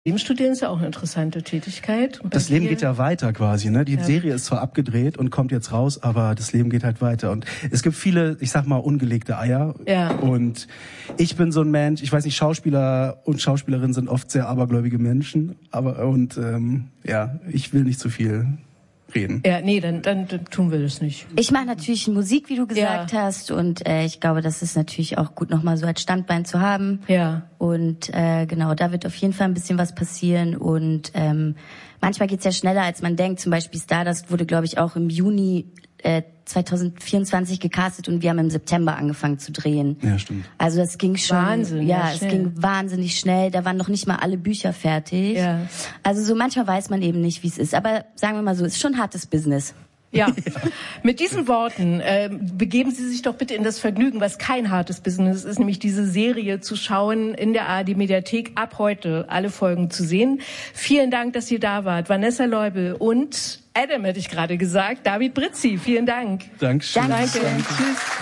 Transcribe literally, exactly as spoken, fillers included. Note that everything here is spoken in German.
Leben studieren ist ja auch eine interessante Tätigkeit. Das Leben geht ja weiter quasi, ne? Die ja. Serie ist zwar abgedreht und kommt jetzt raus, aber das Leben geht halt weiter. Und es gibt viele, ich sag mal, ungelegte Eier. Ja. Und ich bin so ein Mensch, ich weiß nicht, Schauspieler und Schauspielerinnen sind oft sehr abergläubige Menschen, aber und ähm, ja, ich will nicht zu viel reden. Ja, nee, dann, dann, dann tun wir das nicht. Ich mache natürlich Musik, wie du gesagt ja. hast, und äh, ich glaube, das ist natürlich auch gut, nochmal so als Standbein zu haben. Ja. Und äh, genau, da wird auf jeden Fall ein bisschen was passieren und ähm, manchmal geht's ja schneller, als man denkt. Zum Beispiel Stardust wurde, glaube ich, auch im Juni äh, zwanzig vierundzwanzig gecastet und wir haben im September angefangen zu drehen. Ja, stimmt. Also das ging schon. Wahnsinn. Ja, ja es ging wahnsinnig schnell. Da waren noch nicht mal alle Bücher fertig. Ja. Also so manchmal weiß man eben nicht, wie es ist. Aber sagen wir mal so, es ist schon hartes Business. Ja, mit diesen Worten äh, begeben Sie sich doch bitte in das Vergnügen, was kein hartes Business ist, nämlich diese Serie zu schauen in der A R D-Mediathek, ab heute alle Folgen zu sehen. Vielen Dank, dass ihr da wart. Vanessa Leubel und Adam, hätte ich gerade gesagt, David Brizzi. Vielen Dank. Dankeschön. Danke. Danke. Tschüss.